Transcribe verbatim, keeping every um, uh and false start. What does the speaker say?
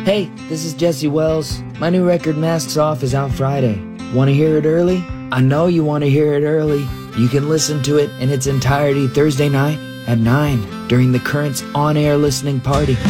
Hey, this is Jesse Wells. My new record, Masks Off, is out Friday. Want to hear it early? I know you want to hear it early. You can listen to it in its entirety Thursday night at nine during the Currents on-air listening party.